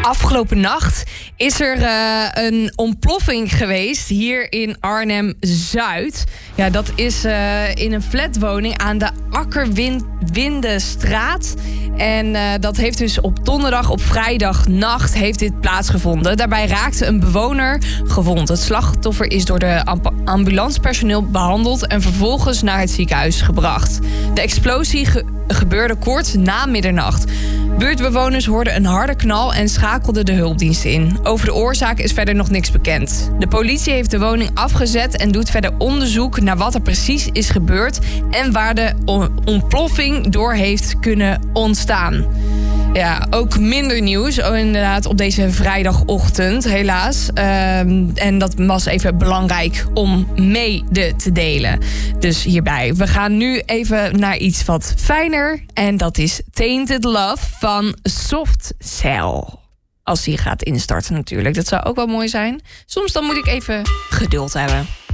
Afgelopen nacht is er een ontploffing geweest hier in Arnhem-Zuid. Ja, dat is in een flatwoning aan de Akkerwindestraat. En dat heeft dus op vrijdagnacht heeft dit plaatsgevonden. Daarbij raakte een bewoner gewond. Het slachtoffer is door de ambulancepersoneel behandeld en vervolgens naar het ziekenhuis gebracht. De explosie gebeurde kort na middernacht. Buurtbewoners hoorden een harde knal en schakelden de hulpdiensten in. Over de oorzaak is verder nog niks bekend. De politie heeft de woning afgezet en doet verder onderzoek naar wat er precies is gebeurd en waar de ontploffing door heeft kunnen ontstaan. Ja, ook minder nieuws, inderdaad, op deze vrijdagochtend, helaas. En dat was even belangrijk om mede te delen. Dus hierbij. We gaan nu even naar iets wat fijner. En dat is Tainted Love van Soft Cell. Als die gaat instarten natuurlijk. Dat zou ook wel mooi zijn. Soms dan moet ik even geduld hebben.